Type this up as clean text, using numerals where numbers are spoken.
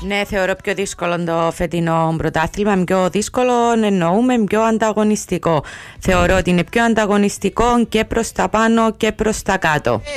Ναι, θεωρώ πιο δύσκολο το φετινό πρωτάθλημα. Πιο δύσκολο εννοούμε πιο ανταγωνιστικό. Θεωρώ ότι είναι πιο ανταγωνιστικό και προς τα πάνω και προς τα κάτω.